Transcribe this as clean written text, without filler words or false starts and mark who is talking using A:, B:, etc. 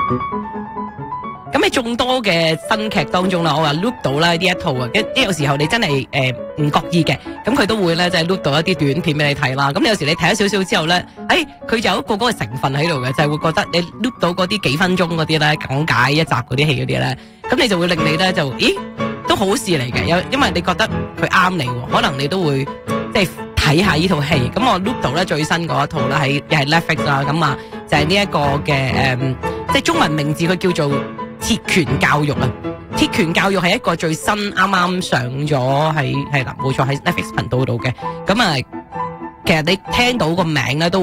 A: 咁喺眾多嘅新劇當中啦，我話 loop 到啦呢一套啊，有時候你真係唔覺意嘅，咁佢都會咧就係 loop 到一啲短片俾你睇啦。咁你有時你睇咗少少之後咧，佢就有一個嗰個成分喺度嘅，就係會覺得你 loop 到嗰啲幾分鐘嗰啲咧講解一集嗰啲戲嗰啲咧，咁你就會令你咧就都好事嚟嘅，因為你覺得佢啱你，可能你都會即係睇下呢套戲。咁我 loop 到咧最新嗰一套啦，又係 Netflix 啦，咁啊就係呢一個嘅即係中文名字佢叫做鐵拳教育啊。鐵拳教育係一個最新啱啱上咗係啦，冇錯喺 Netflix 頻道度嘅。咁啊，其實你聽到個名咧都